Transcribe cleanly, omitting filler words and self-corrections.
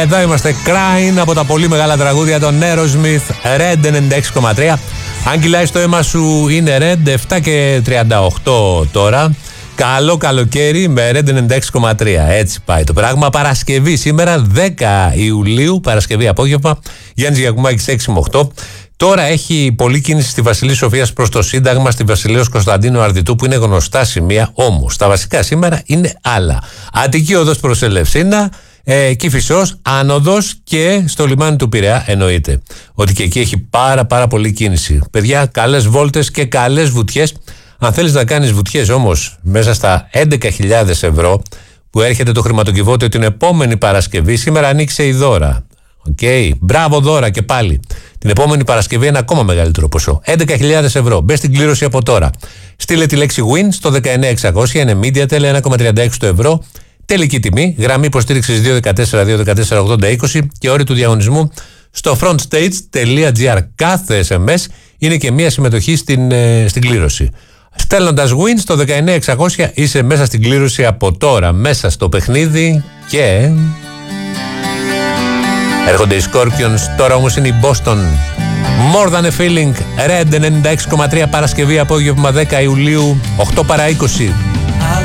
Εδώ είμαστε, Crying, από τα πολύ μεγάλα τραγούδια των Aerosmith, Red 96,3. Αν κυλάει το αίμα σου είναι Red, 7 και 38 τώρα. Καλό καλοκαίρι με Red 96,3. Έτσι πάει το πράγμα. Παρασκευή σήμερα, 10 Ιουλίου, Παρασκευή απόγευμα. Γιάννης Γιακουμάκης 6 με 8. Τώρα έχει πολλή κίνηση στη Βασιλή Σοφίας προς το Σύνταγμα, στη Βασιλέως Κωνσταντίνου Αρδιτού, που είναι γνωστά σημεία. Όμως τα βασικά σήμερα είναι άλλα. Αττική οδός προς Ελευσίνα, Κηφισός, άνοδος, και στο λιμάνι του Πειραιά εννοείται ότι και εκεί έχει πάρα πολύ κίνηση. Παιδιά, καλές βόλτες και καλές βουτιές. Αν θέλεις να κάνεις βουτιές όμως μέσα στα 11.000 ευρώ που έρχεται το χρηματοκιβώτιο την επόμενη Παρασκευή, σήμερα ανοίξει η Δώρα. Μπράβο Δώρα και πάλι. Την επόμενη Παρασκευή ένα ακόμα μεγαλύτερο ποσό. 11.000 ευρώ. Μπες στην κλήρωση από τώρα. Στείλε τη λέξη WIN στο 19600, είναι MediaTel, 1,36 το ευρώ. Τελική τιμή, γραμμή υποστήριξης 214-214-80-20 και όροι του διαγωνισμού στο frontstage.gr. Κάθε SMS είναι και μία συμμετοχή στην κλήρωση. Στέλνοντας WIN στο 19600 είσαι μέσα στην κλήρωση από τώρα, μέσα στο παιχνίδι, και έρχονται οι Scorpions. Τώρα όμως είναι η Boston. More Than a Feeling, Red 96,3, Παρασκευή απόγευμα 10 Ιουλίου, 8 παρά 20.